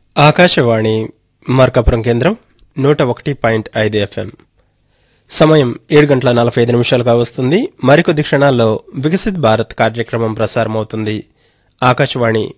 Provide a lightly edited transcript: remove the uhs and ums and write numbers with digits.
ఆకాశవాణి మార్కాపురం కేంద్రం 101.5 FM. సమయం 7:45 వస్తుంది. మరికొద్ది క్షణాల్లో వికసిత్ భారత్ కార్యక్రమం ప్రసారమవుతుంది. ఆకాశవాణి